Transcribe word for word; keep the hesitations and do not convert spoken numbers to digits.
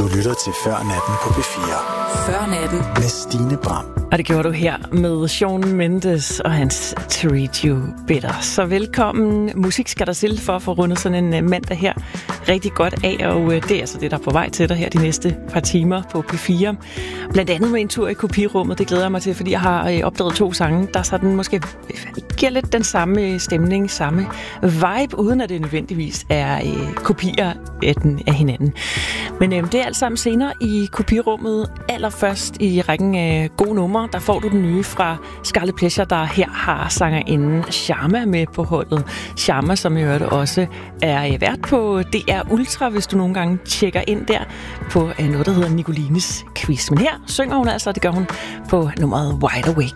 Du lytter til Før Natten på P fire. Før Natten. Med Stine Bram. Og det gjorde du her med Shawn Mendes og hans Treat You Better. Så velkommen. Musik skal der til for at få rundet sådan en mandag her rigtig godt af. Og det er altså det, der er på vej til dig her de næste par timer på P fire. Blandt andet med en tur i kopirummet. Det glæder jeg mig til, fordi jeg har opdaget to sange, der sådan måske giver lidt den samme stemning, samme vibe, uden at det nødvendigvis er øh, kopier af, den, af hinanden. Men øh, det er alt sammen senere i kopirummet. Allerførst i rækken af gode numre, der får du den nye fra Scarlet Pleasure, der her har sangerinden Sharma med på holdet. Sharma, som jeg hørte også er vært på D R Ultra, hvis du nogle gange tjekker ind der på noget, der hedder Nicolines Quiz. Men her synger hun altså, og det gør hun på nummeret Wide Awake.